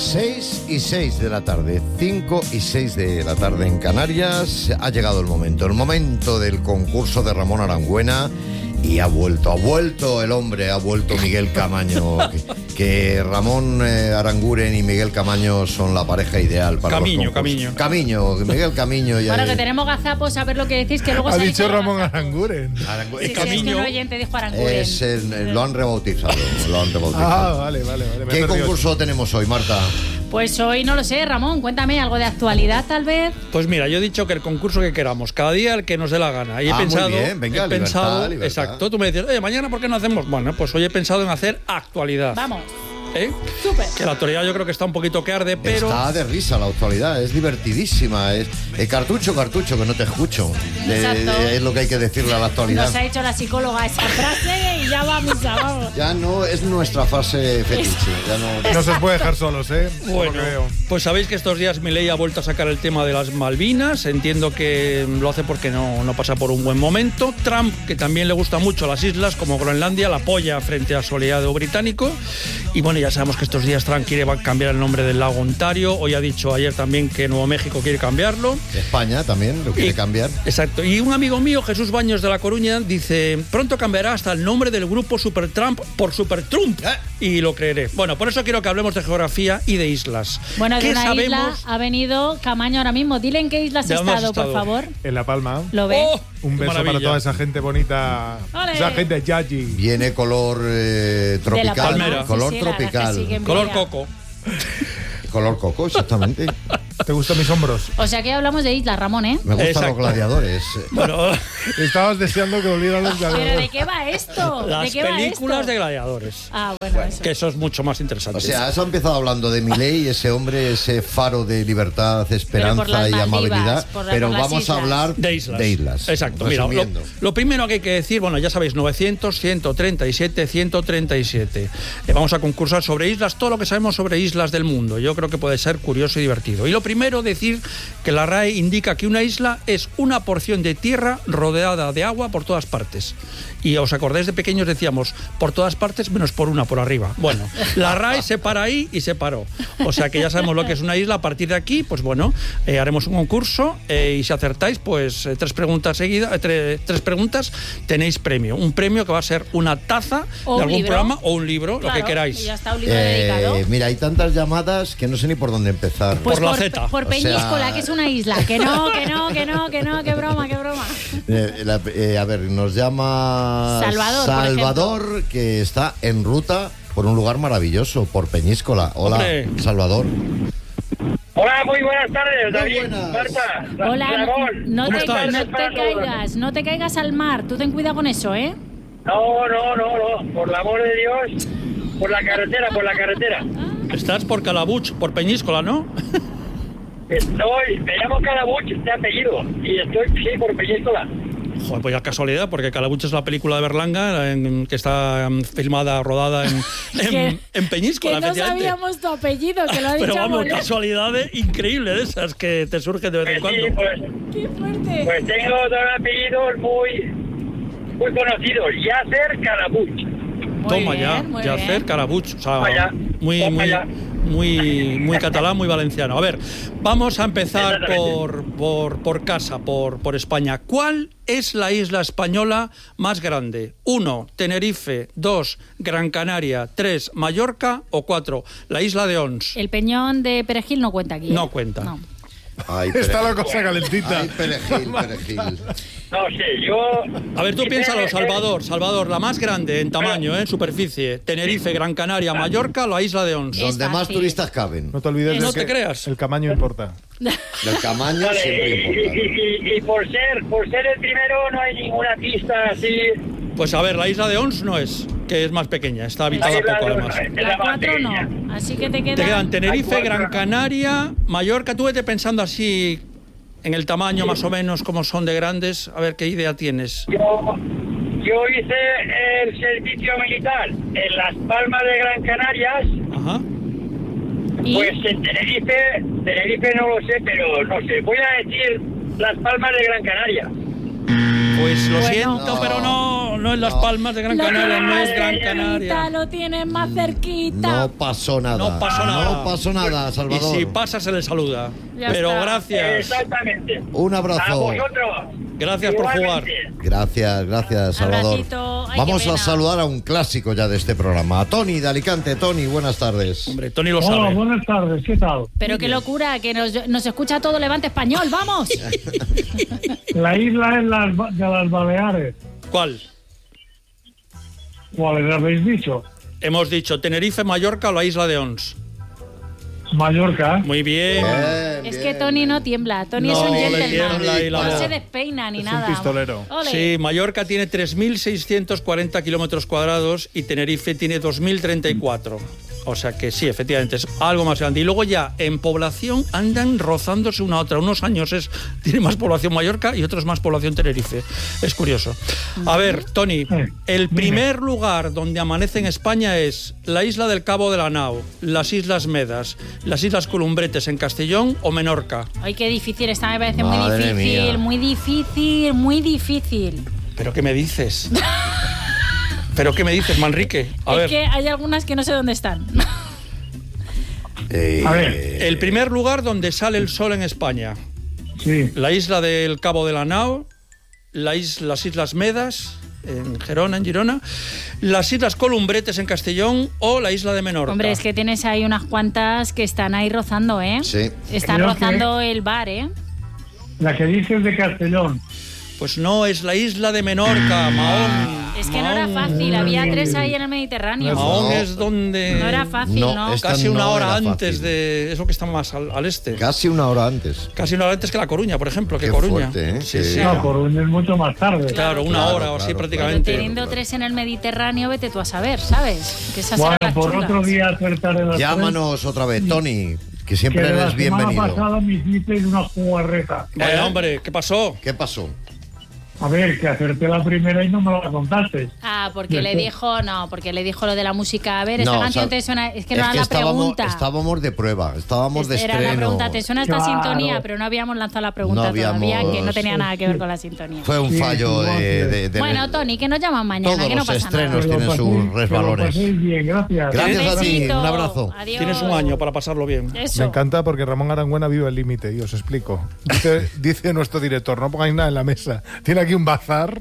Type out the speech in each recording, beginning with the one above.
6:06 de la tarde, 5:06 de la tarde en Canarias. Ha llegado el momento del concurso de Ramón Arangüena. Y ha vuelto el hombre, ha vuelto Miguel Camaño. que Ramón Aranguren y Miguel Camaño son la pareja ideal para Camiño. Miguel Camiño. Bueno, que tenemos gazapos a ver lo que decís, que luego ha dicho Ramón Aranguren. Sí, Es sí, Camiño. es que un oyente dijo Aranguren. Lo han rebautizado. Vale. ¿Qué concurso tenemos hoy, Marta? Pues hoy no lo sé, Ramón, cuéntame algo de actualidad, tal vez. Pues mira, yo he dicho que el concurso que queramos, cada día el que nos dé la gana. Y he pensado, muy bien. Venga, libertad. Exacto, tú me dices, oye, mañana ¿por qué no hacemos? Bueno, pues hoy he pensado en hacer actualidad. Vamos. Súper. Que la actualidad yo creo que está un poquito que arde, pero... Está de risa la actualidad, es divertidísima. Es cartucho, que no te escucho. Es lo que hay que decirle a la actualidad. Nos ha hecho la psicóloga esa frase y ya va a misa, vamos. Ya no es nuestra fase fetiche. No se os puede dejar solos, Bueno, pues sabéis que estos días Milei ha vuelto a sacar el tema de las Malvinas. Entiendo que lo hace porque no pasa por un buen momento. Trump, que también le gusta mucho las islas como Groenlandia, la apoya frente a su aliado británico. Y bueno, ya sabemos que estos días Trump quiere cambiar el nombre del lago Ontario. Hoy ha dicho ayer también que Nuevo México quiere cambiarlo. España también lo quiere cambiar. Exacto. Y un amigo mío, Jesús Baños de La Coruña, dice: pronto cambiará hasta el nombre del grupo Super Trump por Super Trump. Y lo creeré. Bueno, por eso quiero que hablemos de geografía y de islas. Bueno, de una sabemos? isla ha venido Camaño ahora mismo. Dile en qué isla has estado, por favor. En La Palma. ¿Lo ves? Un beso para toda esa gente bonita. ¡Ole! Esa gente yayi. Viene color tropical. Palmera. Color tropical. Color coco. Color coco, exactamente. ¿Te gustan mis hombros? O sea que hablamos de islas, Ramón, ¿eh? Me gustan los gladiadores. Bueno, estabas deseando que volvieran los ¿Pero gladiadores. de qué va esto? las ¿De qué va películas esto? de gladiadores. Ah, bueno, eso. Que eso es mucho más interesante. O sea, has empezado hablando de Milei, ese hombre, ese faro de libertad, esperanza las y Maldivas, amabilidad. Pero por las vamos a islas. hablar De islas. Exacto. Mira, Resumiendo. lo primero que hay que decir, bueno, ya sabéis, 900, 137, 137. Vamos a concursar sobre islas, todo lo que sabemos sobre islas del mundo. Yo creo que puede ser curioso y divertido. Y lo primero, decir que la RAE indica que una isla es una porción de tierra rodeada de agua por todas partes. Y os acordáis, de pequeños decíamos, por todas partes menos por una, por arriba. Bueno, la RAE se para ahí y se paró. O sea que ya sabemos lo que es una isla. A partir de aquí, pues bueno, haremos un concurso y si acertáis, pues tres preguntas seguidas, tres preguntas, tenéis premio. Un premio que va a ser una taza O de un algún libro. programa o un libro, Claro, lo que queráis. y ya está, un libro dedicado. Mira, hay tantas llamadas que no sé ni por dónde empezar. Pues por la Z. Por O sea- Peñíscola, que es una isla. Que no, qué broma. A ver, nos llama Salvador, que está en ruta por un lugar maravilloso, por Peñíscola. Hola, Hombre. Salvador. Hola, muy buenas tardes, David, buenas. Marta, Hola, Ramón. no ¿Cómo te estáis? no te caigas al mar. Tú ten cuidado con eso, ¿eh? No, por el amor de Dios, por la carretera. Estás por Calabuch, por Peñíscola, ¿no? Me llamo Calabuch, de apellido, y estoy, por Peñíscola. Joder, pues ya casualidad, porque Calabuch es la película de Berlanga que está filmada, rodada en Peñíscola, Que no efectivamente. sabíamos tu apellido, que lo ha dicho Pero vamos, Molina. casualidades increíbles de esas que te surgen de vez en cuando. Sí, ¡Qué fuerte! pues tengo dos apellidos muy conocidos, Yasser Calabuch. Toma bien, ya, muy Yacer bien. Calabuch. O sea, Toma ya, toma ya. muy catalán, muy valenciano. A ver, vamos a empezar Exactamente. por casa, por España. ¿Cuál es la isla española más grande? 1, Tenerife. 2, Gran Canaria. 3, Mallorca. O 4, la isla de Ons. El Peñón de Perejil no cuenta aquí, ¿eh? No cuenta. No. Ay, Está la cosa calentita. Ay, perejil. No sé, yo... A ver, tú piénsalo, Salvador, la más grande en tamaño, en superficie. Tenerife, Gran Canaria, Mallorca, la isla de Ons. Donde más fácil. turistas caben. No te olvides No de te que creas. el Camaño importa. Del Camaño Vale, siempre importa. y por ser el primero no hay ninguna pista así... Pues a ver, la isla de Ons no es, que es más pequeña, está habitada poco además. La 4 no. Así que te Te quedan Tenerife, Hay 4. Gran Canaria, Mallorca. Tú vete pensando así en el tamaño más o menos, como son de grandes. A ver qué idea tienes. Yo hice el servicio militar en Las Palmas de Gran Canarias. Ajá. ¿Y? Pues en Tenerife no lo sé, pero no sé. Voy a decir Las Palmas de Gran Canaria. Pues lo Bueno. siento, pero no es Las Palmas de Gran Canaria, no es Gran Canaria. Lo tienes más cerquita. No pasó nada. No pasó nada. No pasó nada, Salvador. Y si pasa, se le saluda. Ya Pero está. gracias. Exactamente. Un A abrazo. vosotros. Gracias por jugar. Gracias, Salvador. Abracito. Ay, Vamos qué a pena. saludar a un clásico ya de este programa. A Tony de Alicante. Tony, buenas tardes. Hombre, Tony lo Hola, sabe. buenas tardes, ¿qué tal? Pero qué locura, que nos escucha todo Levante Español, ¡vamos! La isla de las Baleares, ¿Cuál? ¿cuáles habéis dicho? Hemos dicho Tenerife, Mallorca o la isla de Ons. Mallorca. Muy bien. Es que Tony no tiembla, Tony No, es un le gentleman. tiembla y la No voz. se despeina ni Es nada. un pistolero. Ole. Sí, Mallorca tiene 3.640 kilómetros cuadrados y Tenerife tiene 2.034. O sea que sí, efectivamente, es algo más grande. Y luego ya, en población, andan rozándose una a otra. Unos años tiene más población Mallorca y otros más población Tenerife. Es curioso. A ver, Tony, el primer lugar donde amanece en España es la isla del Cabo de la Nao, las Islas Medas, las Islas Columbretes en Castellón o Menorca. Ay, qué difícil, esta me parece Madre muy difícil, mía. muy difícil, muy difícil. ¿Pero qué me dices? ¿Pero qué me dices, Manrique? A Es ver. que hay algunas que no sé dónde están. A ver. El primer lugar donde sale el sol en España. Sí. La isla del Cabo de la Nao, las Islas Medas, en Gerona, en Girona, las Islas Columbretes en Castellón o la isla de Menorca. Hombre, es que tienes ahí unas cuantas que están ahí rozando, ¿eh? Sí. Están Creo rozando el bar, ¿eh? La que dices de Castellón. Pues no, es la isla de Menorca, Mahón. Es que no era fácil, había 3 ahí en el Mediterráneo. Mahón No. es donde... No era fácil, No, ¿no? esta Casi una no hora era antes fácil. de... Eso que está más al este. Casi una hora antes. Casi una hora antes que La Coruña, por ejemplo, que Qué Coruña. fuerte, ¿eh? Sí, Qué- sí. No, Coruña es mucho más tarde. Claro, una Claro, hora o así claro, prácticamente. Teniendo 3 en el Mediterráneo, vete tú a saber, ¿sabes? Que esas Bueno, eran las por chulas. otro día acertaré las Llámanos otra vez, Tony, que tres, siempre que de la eres semana bienvenido. pasada me hicisteis una jugarreta. Hombre, ¿qué pasó? ¿Qué pasó? A ver, que acerté la primera y no me la contaste. Ah, porque le dijo, no, porque le dijo lo de la música. A ver, No, esta canción o sea, te suena, es que no era la estábamos, pregunta. estábamos de prueba, estábamos de Era estreno. la pregunta, te suena esta Claro. sintonía, pero no habíamos lanzado la pregunta No habíamos- todavía, que no tenía nada que ver con la sintonía. Fue un Sí, fallo igual de Bueno, Tony, que nos llaman mañana, Todos que no los pasa estrenos nada. tienen sus resbalones. Que lo paséis bien, gracias. Gracias a ti, Besito. un abrazo. Adiós. Tienes un año para pasarlo bien. Eso. Me encanta porque Ramón Arangüena vive al límite y os explico. Dice nuestro director, no pongáis nada en la mesa. Tiene aquí un bazar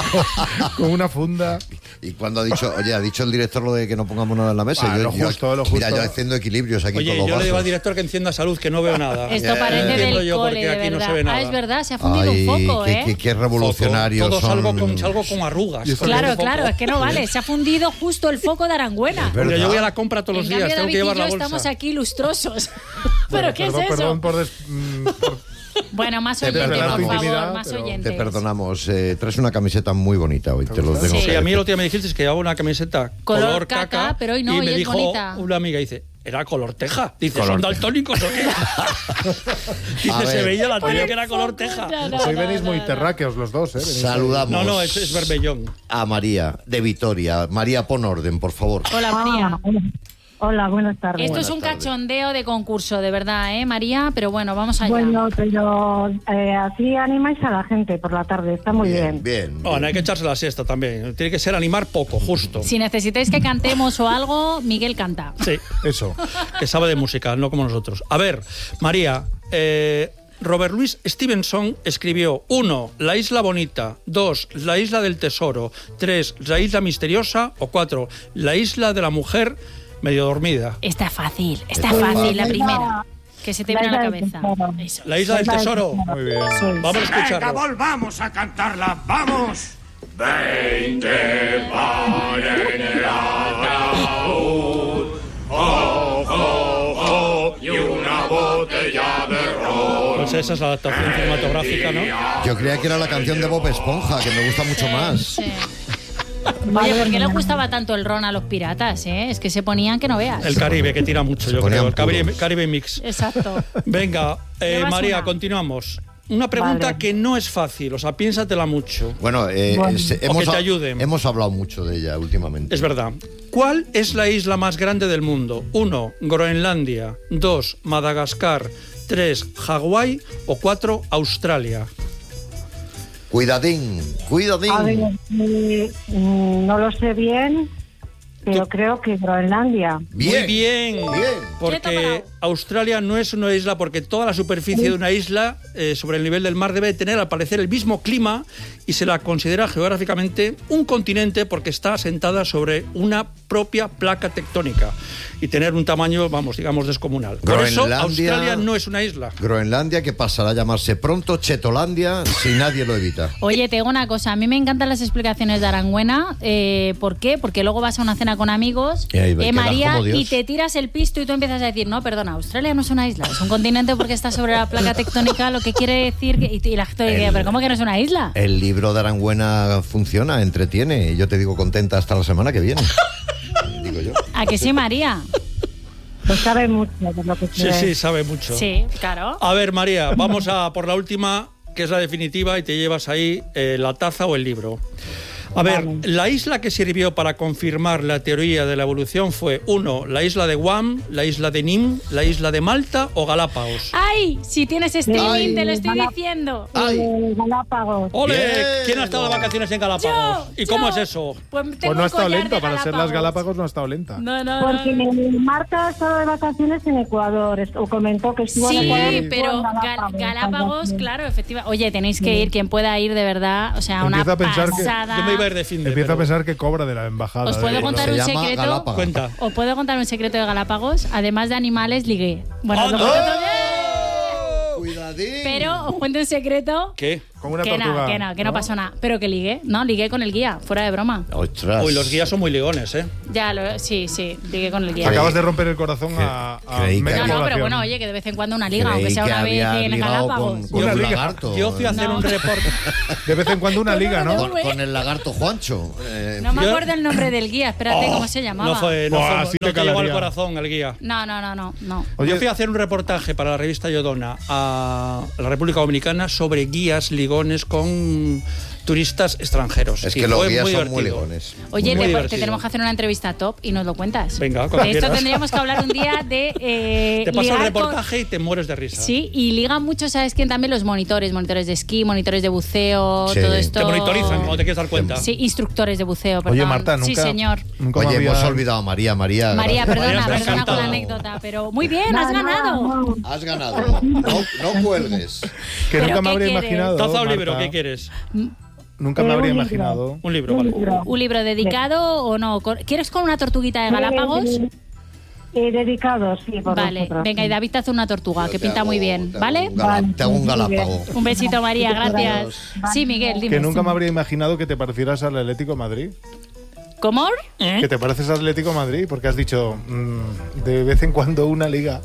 con una funda. Y cuando ha dicho, oye, ha dicho el director lo de que no pongamos nada en la mesa. Ah, lo justo, lo Mira, justo. yo haciendo equilibrios aquí Oye, con los yo le digo al vasos. director que encienda salud, que no veo nada. Esto parece Entiendo del yo cole, porque de aquí no verdad. se ve nada. Es verdad, se ha fundido Ay, un foco, ¿eh? qué revolucionarios Todo son. salgo con arrugas. Y esto con el Claro, foco. claro, es que no vale. Se ha fundido justo el foco de Arangüena. Es verdad. Mira, yo voy a la compra todos En los días, cambio, tengo David que llevar y yo la bolsa. estamos aquí lustrosos. ¿Pero qué es eso? Perdón por Bueno, más Te oyentes, por perdonamos. favor, Intimidad, más pero- oyentes. Te perdonamos. Traes una camiseta muy bonita hoy, te lo gusta? tengo Sí, que Sí, a mí el decir. otro día me dijiste que hago una camiseta Color caca, pero hoy no, y hoy me es dijo bonita. una amiga, dice, era color teja. Dice, Color ¿son teja. daltónicos o qué? A Dice, se ver. veía la Por tele el que era color foco, teja. ya, no, Hoy no, venís no, muy no. terráqueos los dos, ¿eh? Venís Saludamos No, no, es Berbellón. a María de Vitoria. María, pon orden, por favor. Hola, María. Hola, buenas tardes. Esto es un Buenas tardes. cachondeo de concurso, de verdad, ¿eh, María? Pero bueno, vamos allá. Bueno, pero así animáis a la gente por la tarde, está muy bien. Bien. Bueno, hay que echarse la siesta también. Tiene que ser animar poco, justo. Si necesitáis que cantemos o algo, Miguel canta. Sí, Eso. que sabe de música, no como nosotros. A ver, María, Robert Louis Stevenson escribió 1. La isla bonita, 2. La isla del tesoro, 3. La isla misteriosa o 4. La isla de la mujer medio dormida. Está fácil, está Está fácil fácil. la primera. Que se te viene a la La isla del cabeza. tesoro. Eso. La isla del tesoro. Muy bien. Vamos a escucharlo. volvamos a cantarla, vamos. 20 van en el ataúd, y una botella de ron. Pues esa es la adaptación cinematográfica, ¿no? Yo creía que era la canción de Bob Esponja, que me gusta mucho más. Sí. Oye, ¿por qué les gustaba tanto el ron a los piratas, eh? Es que se ponían que no veas. El Caribe, que tira mucho, yo ponían creo. El Caribe, puros. Caribe Mix. Exacto. Venga, Llevas María, una. continuamos. Una pregunta Vale. que no es fácil, o sea, piénsatela mucho. Bueno, O que te ayuden. hemos hablado mucho de ella últimamente. Es verdad. ¿Cuál es la isla más grande del mundo? 1. Groenlandia. 2. Madagascar. 3. Hawái. O 4. Australia. Cuidadín. A ver, no lo sé bien, pero creo que Groenlandia. Bien. Muy bien. Porque Australia no es una isla, porque toda la superficie de una isla sobre el nivel del mar debe tener al parecer el mismo clima y se la considera geográficamente un continente porque está asentada sobre una propia placa tectónica y tener un tamaño, digamos, descomunal. Por eso Australia no es una isla. Groenlandia, que pasará a llamarse pronto Chetolandia si nadie lo evita. Oye, te digo una cosa, a mí me encantan las explicaciones de Arangüena. ¿Por qué? Porque luego vas a una cena con amigos, Y ahí quedas María, como Dios. y te tiras el pisto y tú empiezas a decir, no, perdona, Australia no es una isla, es un continente porque está sobre la placa tectónica, lo que quiere decir y la gente dice, pero ¿cómo que no es una isla? El libro de Arangüena funciona, entretiene. Y yo te digo contenta hasta la semana que viene. Digo yo. ¿A que sí, María? Pues sabe mucho de lo que Sí, sí, sabe mucho. Sí, claro. A ver, María, vamos a por la última, que es la definitiva, y te llevas ahí la taza o el libro. A ver, la isla que sirvió para confirmar la teoría de la evolución fue 1, la isla de Guam, la isla de Nim, la isla de Malta o Galápagos. ¡Ay! Si tienes streaming, Ay, te lo estoy Galá- diciendo. Galápagos. ¡Ole! Bien. ¿Quién ha estado de vacaciones en Galápagos? ¿Y cómo es eso? Pues, Pues tengo no ha un estado collar lenta, de para ser las Galápagos no ha estado lenta. No, no, Porque no. Marta ha estado de vacaciones en Ecuador, o comentó que estuvo en Sí, Ecuador. y estuvo pero en Galápagos, claro, efectivamente. Oye, tenéis que ir, quien pueda ir de verdad, o sea, Empieza una a pensar que- pasada. Yo me iba a ir de fin de, Empieza a pero- pensar que cobra de la embajada. ¿Os puedo de- contar Se un llama secreto? Galápagos. Cuenta. ¿Os puedo contar un secreto de Galápagos? Además de animales, ligué. Bueno, os lo cuento otro día. Cuidadín. Pero os cuento un secreto. ¿Qué? Con una Que tortuga. no pasó nada. Pero que ligué, ¿no? Ligué con el guía, fuera de broma. Ostras. Uy, los guías son muy ligones, ¿eh? Sí, ligué con el guía. Acabas de romper el corazón a creí que media No, no, pero población. bueno, oye, que de vez en cuando una liga, aunque Creí sea que una vez había en ligado Galápagos. con Una un liga. lagarto. Yo fui a hacer un reporte. De vez en cuando una liga, ¿no? Con el lagarto Juancho. No me Yo- acuerdo el nombre del guía, espérate, ¿cómo se llamaba? No fue, no, Buah, fue- sí no te te llegó al calaría. corazón el guía. No. Oye, Yo fui a hacer un reportaje para la revista Yodona a la República Dominicana sobre guías ligones con turistas extranjeros. Es Y que los fue guías son divertido. muy ligones. Oye, Muy te divertido. tenemos que hacer una entrevista top y nos lo cuentas. Venga, cuando de esto quieras. tendríamos que hablar un día de Te paso el ligar con- reportaje y te mueres de risa. Sí, y ligan mucho, ¿sabes quién? También los monitores de esquí, monitores de buceo, Sí. todo esto. Te monitorizan cuando te quieres dar cuenta. Sí, instructores de buceo, perdón. oye, Marta, nunca. Sí, señor. Nunca me Oye, había- hemos olvidado a María. María, gracias. perdona está con la encantado. anécdota, pero muy bien, has ganado. Has ganado. No cuelgues. Que ¿Pero nunca me qué habría quieres? imaginado. ¿Taza o Marta, libro? ¿Qué quieres? Nunca me habría Un libro. imaginado. Un libro, vale. ¿Un libro dedicado o no? ¿Quieres con una tortuguita de Galápagos? Dedicado, sí, por Vale, nosotros. venga, y David te hace una tortuga, que Te pinta hago- muy bien, te hago ¿vale? Te hago un galápago. Un besito, María, gracias. Adiós. Sí, Miguel, dime. Que nunca me habría imaginado que te parecieras al Atlético de Madrid. ¿Cómo? Que te pareces al Atlético de Madrid, porque has dicho de vez en cuando una liga.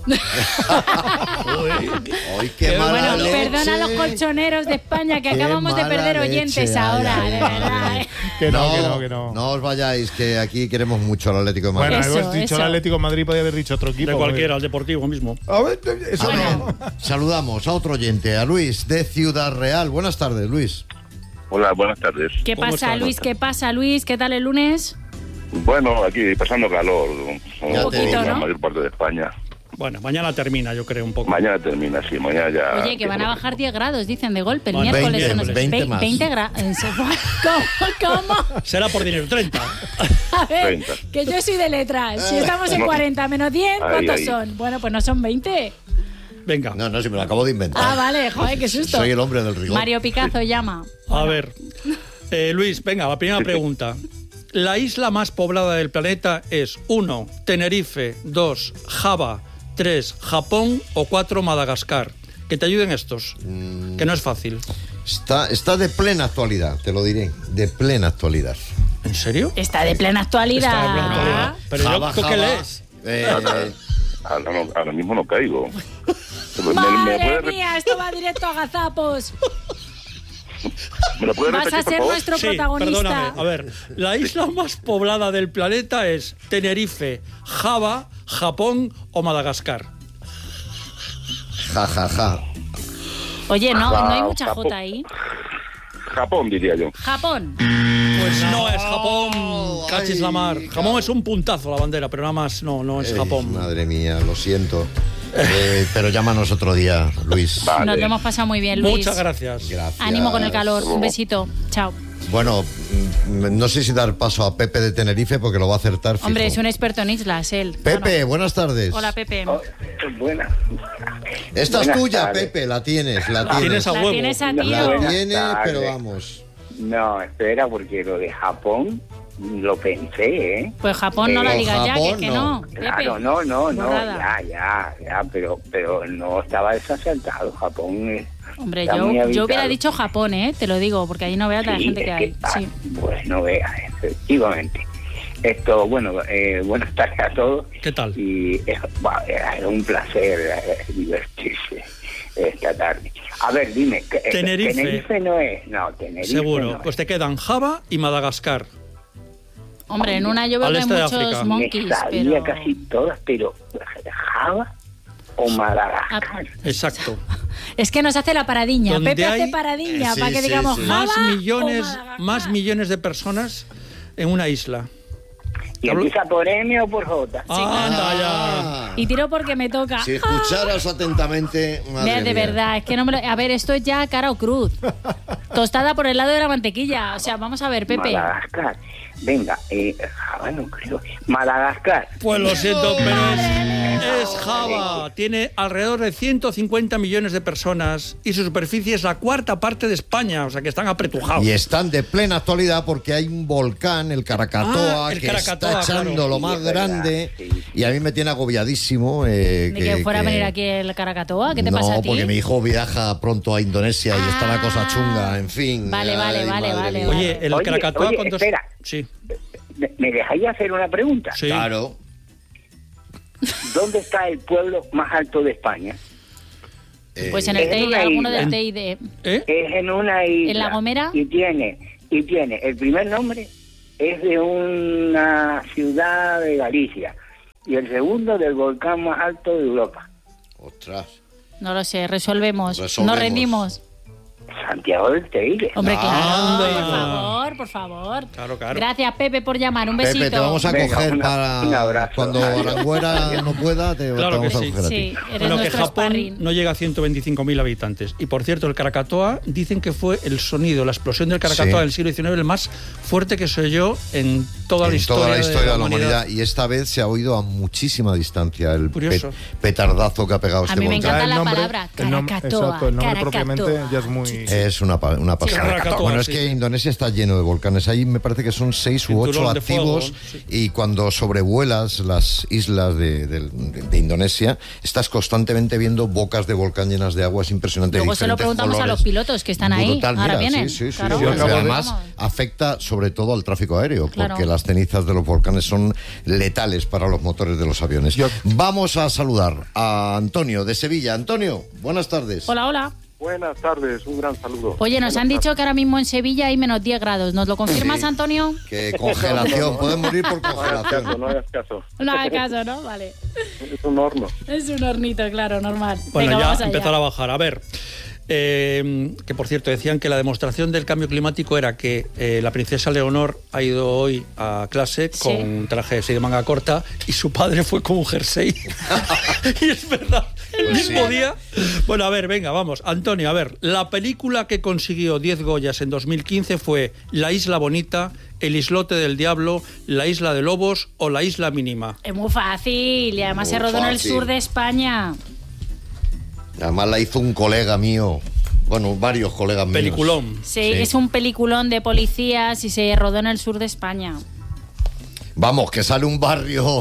Ay, qué mala Bueno, leche. perdona a los colchoneros de España que Qué acabamos de mala perder leche, oyentes ay, ahora, ay, de ay. verdad. Que no. No os vayáis, que aquí queremos mucho al Atlético de Madrid. Bueno, Eso, hemos dicho eso. el Atlético de Madrid, podía haber dicho otro equipo. De cualquiera, al Deportivo mismo. A ver, eso Bueno. no. Saludamos a otro oyente, a Luis de Ciudad Real. Buenas tardes, Luis. Hola, buenas tardes. ¿Qué ¿Cómo pasa, estás? Luis? ¿Qué pasa, Luis? ¿Qué tal el lunes? Bueno, aquí pasando calor, Ya como te digo. la ¿no? mayor parte de España. Bueno, mañana termina, yo creo, un poco. Mañana termina, sí, mañana ya... Oye, que van a bajar 10 grados, dicen, de golpe. El Bueno, miércoles 20, son los 20 más. 20 grados. ¿Cómo? Será por dinero, 30. A ver, 30. que yo soy de letras. Si estamos en No. 40 menos 10, Ahí, ¿cuántos ahí. son? Bueno, pues no son 20. Venga, No, si me lo acabo de inventar. Ah, vale, joder, qué susto. Soy el hombre del rigor. Mario Picazo llama. a ver. Luis, venga, la primera pregunta. La isla más poblada del planeta es 1, Tenerife, 2, Java, 3, Japón o 4, Madagascar. Que te ayuden estos, que no es fácil. Está de plena actualidad, te lo diré. De plena actualidad. ¿En serio? Está de plena actualidad. Está de plena actualidad. Pero Java, ¿tú qué Java, lees? Ahora mismo no caigo. ¿Me Madre puede mía, esto va directo a gazapos. ¿Me lo puede Vas repetir, a por ser favor? nuestro Sí, protagonista. perdóname. A ver, la isla más poblada del planeta es Tenerife, Java, Japón o Madagascar. Ja, ja, ja. Oye, no hay mucha Japón. J ahí. Japón, diría yo. Japón. Pues no es Japón, cachis la mar. Japón es un puntazo la bandera, pero nada más no es Ey, Japón. Madre mía, lo siento. Pero llámanos otro día, Luis. Vale. Nos lo hemos pasado muy bien, Luis. Muchas gracias. Gracias. Ánimo con el calor. Un besito. Chao. Bueno, no sé si dar paso a Pepe de Tenerife porque lo va a acertar fijo. Hombre, es un experto en islas, él. Pepe, Bueno. buenas tardes. Hola, Pepe. Buena. Esta es Buenas tuya, tardes. Pepe, la tienes. Tienes a La huevo. tienes a La tiro. buena Tiene, tarde. pero vamos. No, espera, porque lo de Japón lo pensé, ¿eh? Pues Japón no la Pero digas ya, que es Japón que no. no. Claro, Pepe. no, Borrada. ya, pero no estaba desacertado. Japón es... Hombre, está muy yo habitado. hubiera dicho Japón, te lo digo, porque ahí no veas la Sí, gente que es hay. Sí. Pues no veas, efectivamente. Esto, bueno, buenas tardes a todos. ¿Qué tal? Y es un placer divertirse esta tarde. A ver, dime. Tenerife. Tenerife no es. No, Tenerife Seguro. no Pues es. te quedan Java y Madagascar. Hombre, en una yo veo Al que hay este de muchos África. monkeys, Me sabía pero... casi todas, pero Java o Madagascar. Ah, Exacto. es que nos hace la paradiña. Donde Pepe hace hay- paradiña Sí, para que sí, digamos sí. Java Más millones de personas en una isla. ¿Y empieza por M o por J? Anda ya. Ah, Y tiro porque me toca. si escucharas atentamente, madre Mira, de mía. verdad, es que no me lo... A ver, esto es ya cara o cruz. Tostada por el lado de la mantequilla. O sea, vamos a ver, Pepe. Madagascar. Venga, Java no creo. Madagascar. Pues lo siento, pero es Java. Tiene alrededor de 150 millones de personas y su superficie es la cuarta parte de España. O sea que están apretujados. Y están de plena actualidad porque hay un volcán, el Krakatoa, el que Krakatoa, está echando claro. lo más Sí, es verdad, grande. sí. Y a mí me tiene agobiadísimo. De que fuera a venir aquí el Krakatoa. ¿Qué te pasa a ti? No, porque mi hijo viaja pronto a Indonesia y está la cosa chunga, en fin. Vale, Ay, madre vale. mía. Oye, el Oye, Krakatoa oye, con dos... espera. Sí, ¿Me dejáis hacer una pregunta? sí. Claro. ¿Dónde está el pueblo más alto de España? Pues en el Es TEI, una alguno isla. del TEI ¿Eh? Es en una isla. ¿En La Gomera? Y tiene el primer nombre es de una ciudad de Galicia y el segundo del volcán más alto de Europa. Ostras. No lo sé, resolvemos. Resolvemos. No rendimos. Santiago del Teide. Hombre, claro, Anda. por favor. Claro, claro. Gracias, Pepe, por llamar. Un besito. Pepe, te vamos a Venga, coger un para abrazo. cuando Aranguera no pueda, te Claro vamos que a sí. coger a ti. Sí, eres Bueno, que nuestro Japón sparring. no llega a 125.000 habitantes. Y por cierto, el Krakatoa dicen que fue el sonido, la explosión del Krakatoa Sí. del siglo XIX, el más fuerte que se oyó en toda la historia de la humanidad. Y esta vez se ha oído a muchísima distancia el Curioso. petardazo que ha pegado A este mí me volcán. encanta el la nombre- palabra el nom- Krakatoa. exacto, el nombre Krakatoa. propiamente ya es muy... Es una pasada. Krakatoa, Bueno, es sí, que sí. Indonesia está lleno de volcanes. Ahí me parece que son 6 u 8 Cinturón de activos. fuego, sí. Y cuando sobrevuelas las islas de Indonesia, estás constantemente viendo bocas de volcán llenas de agua. Es impresionante. Luego se lo diferentes preguntamos a colores. los pilotos que están ahí. Brutal, Ahora mira, vienen. Sí, Claro, Yo Pero acabo de- además afecta sobre todo al tráfico aéreo, Claro. porque las cenizas de los volcanes son letales para los motores de los aviones. Yo- Vamos a saludar a Antonio de Sevilla. Antonio, buenas tardes. Hola, hola. Buenas tardes, un gran saludo. Oye, nos han dicho que ahora mismo en Sevilla hay menos 10 grados. ¿Nos lo confirmas, Sí. Antonio? Que congelación, pueden morir por No hagas caso, congelación. no hagas caso. No haga caso, ¿no? Vale. Es un horno. Es un hornito, claro, normal. Bueno, Venga, ya vamos allá. empezar a bajar. A ver, que por cierto decían que la demostración del cambio climático era que la princesa Leonor ha ido hoy a clase Sí. con un traje así de manga corta y su padre fue con un jersey. Y es verdad, el Pues mismo sí. día. Bueno, a ver, venga, vamos. Antonio, a ver, la película que consiguió 10 Goyas en 2015 fue La Isla Bonita, El Islote del Diablo, La Isla de Lobos o La Isla Mínima. Es muy fácil y además Muy se rodó en el fácil. sur de España. Además la hizo un colega mío. Bueno, varios colegas míos. Peliculón. Sí, Sí. es un peliculón de policías y se rodó en el sur de España. Vamos, que sale un barrio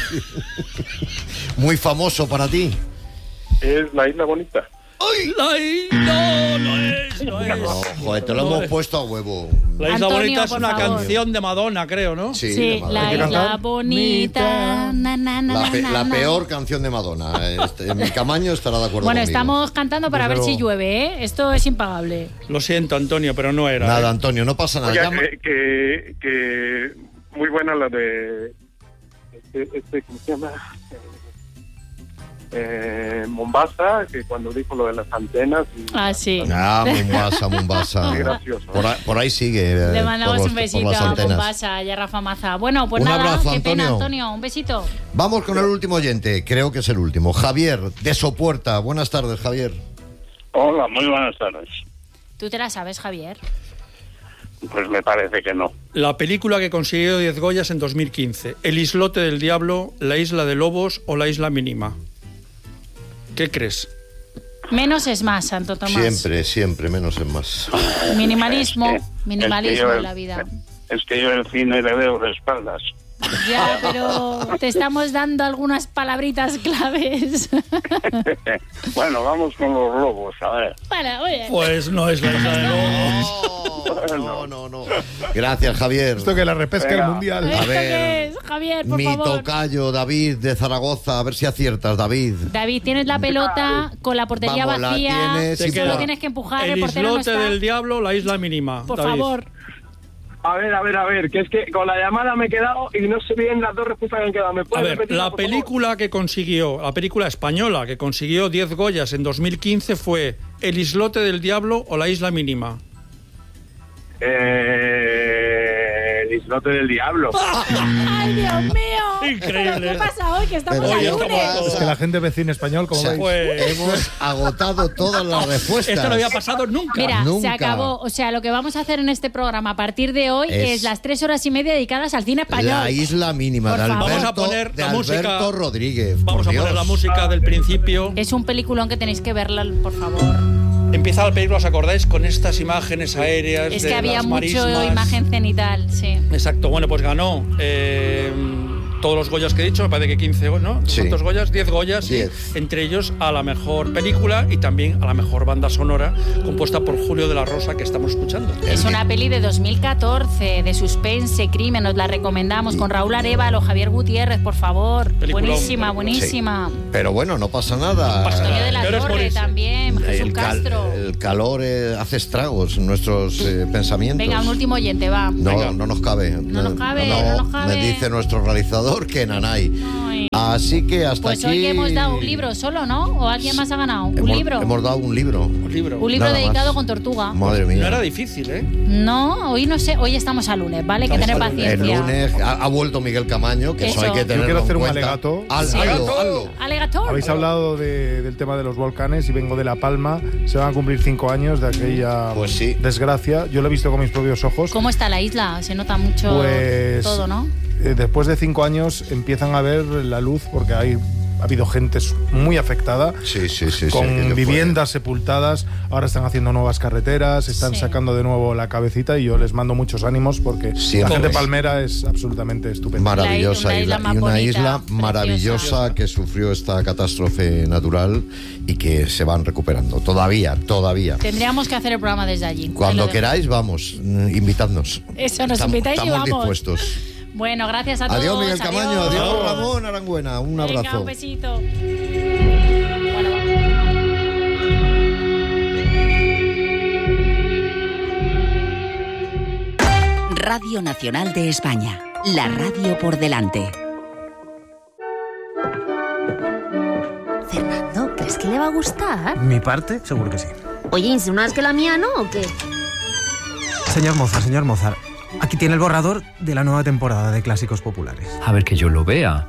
muy famoso para ti. Es la Isla Bonita. ¡Ay! No, no es. No, joder, te lo No hemos es. puesto a huevo. La Isla Antonio, Bonita es por una favor. canción de Madonna, creo, ¿no? Sí, Sí, de Madonna. la que isla cantar. bonita. Na, na, na, La, na, na. peor canción de Madonna. Mi Camaño estará de acuerdo Bueno, conmigo. estamos cantando para Desde ver si luego. llueve, ¿eh? Esto es impagable. Lo siento, Antonio, pero no era. Nada, ¿eh? Antonio, no pasa nada. Oye, Llama- que muy buena la de... ¿cómo se llama? Mombasa, que cuando dijo lo de las antenas. Sí. Mombasa. Qué gracioso. Por ahí sigue. Le mandamos un besito a Mombasa y a Rafa Maza. Bueno, pues un nada, abrazo, qué pena, Antonio. Antonio. Un besito. Vamos con el último oyente, creo que es el último. Javier, de Sopuerta. Buenas tardes, Javier. Hola, muy buenas tardes. ¿Tú te la sabes, Javier? Pues me parece que no. La película que consiguió 10 Goyas en 2015. El islote del diablo, La isla de lobos o La isla mínima. ¿Qué crees? Menos es más, Santo Tomás. Siempre, menos es más. Minimalismo, minimalismo yo en la vida. Es que yo el cine le veo de espaldas. Ya, pero te estamos dando algunas palabritas claves. Bueno, vamos con los lobos, a ver. Bueno, oye. Pues no es La isla de lobos. No. Gracias, Javier. Esto que la repesca el mundial. A ver, ¿Qué es? Javier, por mi favor. tocayo, David, de Zaragoza. A ver si aciertas, David. David, tienes la pelota con la portería Vamos, la vacía. tienes y Solo fuera. tienes que empujar, El el portero no islote está. del diablo, La isla mínima. Por David. favor. A ver, que es que con la llamada me he quedado y no sé bien las dos respuestas que han quedado. ¿Me A puedes ver, repetir, la por favor? película que consiguió, la película española que consiguió 10 Goyas en 2015 fue El islote del diablo o La isla mínima. El islote del diablo. ¡Ay, Dios mío! Increíble. ¿Qué pasa hoy? Que estamos Pero a hoy lunes. estamos- Es que la gente ve cine español, como O sea, veis. Pues- hemos agotado todas las respuestas. Esto no había pasado nunca. Mira, Nunca. se acabó. O sea, lo que vamos a hacer en este programa a partir de hoy es las 3 horas y media dedicadas al cine español. La isla mínima Por de favor. Alberto, Vamos a poner de la Alberto música. Rodríguez. Vamos a por poner Dios. la música del principio. Es un peliculón que tenéis que verla, por favor. Empieza la película, ¿os acordáis? Con estas imágenes aéreas Es de que había las mucho marismas. imagen cenital, sí. Exacto, bueno, pues ganó todos los Goyas que he dicho, me parece que 15, ¿no? Sí. ¿Cuántos Goyas? 10 Goyas, sí. 10. Entre ellos a la mejor película y también a la mejor banda sonora, compuesta por Julio de la Rosa, que estamos escuchando. Es una peli de 2014, de suspense, crimen, os la recomendamos, con Raúl Arévalo, Javier Gutiérrez, por favor. Peliculón. Buenísima, buenísima. Pero bueno, no pasa nada. pasa Antonio de la Pero es por Torre eso. también, Jesús Castro. El calor hace estragos en nuestros pensamientos. Venga, un último oyente, va. No nos cabe. No nos cabe. Me dice nuestro realizador que nanay. Ay. Así que hasta Pues aquí. hoy que hemos dado un libro solo, ¿no? ¿O alguien más ha ganado? ¿Un libro? Hemos dado un libro. Un libro. Un libro Nada dedicado más. con Tortuga. Madre mía. No era difícil, ¿eh? No, hoy no sé, hoy estamos a lunes, ¿vale? Hay que tener paciencia. El lunes ha vuelto Miguel Camaño, que eso hay Eso. que Yo tenerlo quiero hacer en un cuenta. alegato. Hazlo. Alegator. Habéis hablado del tema de los volcanes y vengo de La Palma. Se van a cumplir 5 años de aquella Pues sí. desgracia. Yo lo he visto con mis propios ojos. ¿Cómo está la isla? Se nota mucho Pues todo, ¿no? Después de 5 años empiezan a ver la luz porque ha habido gente muy afectada. Sí, Con aquello viviendas sepultadas, ahora están haciendo nuevas carreteras, están Sí. sacando de nuevo la cabecita y yo les mando muchos ánimos porque Siempre. la gente de Palmera es absolutamente fue estupenda. maravillosa Una isla más y una bonita, isla preciosa. maravillosa que sufrió esta catástrofe natural y que se van recuperando. Todavía. Tendríamos que hacer el programa desde allí. Cuando Ahí lo dejo. queráis, vamos, invitadnos. Eso, nos invitáis y Estamos vamos. dispuestos. Bueno, gracias a todos. Adiós, Miguel Camaño. Adiós, Ramón Arangüena. Un Venga, abrazo. un besito. Bueno, Radio Nacional de España. La radio por delante. Fernando, ¿crees que le va a gustar? ¿Mi parte? Seguro que sí. Oye, ¿insinúas que la mía no o qué? Señor Mozart, aquí tiene el borrador de la nueva temporada de Clásicos Populares. A ver que yo lo vea.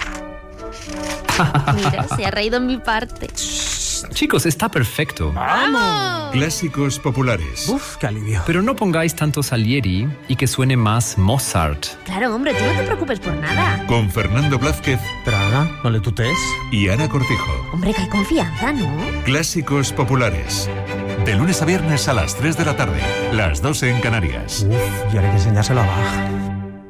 Mira, se ha reído en mi parte. Chicos, está perfecto. ¡Vamos! Clásicos populares. Uf, qué alivio. Pero no pongáis tanto Salieri y que suene más Mozart. Claro, hombre, tú no te preocupes por nada. Con Fernando Blázquez Pero Ana, no le tutees. y Ana Cortijo. Hombre, que hay confianza, ¿no? Clásicos populares. De lunes a viernes a las 3 de la tarde. Las 2 en Canarias. Uf, y ahora hay que enseñárselo a Bach.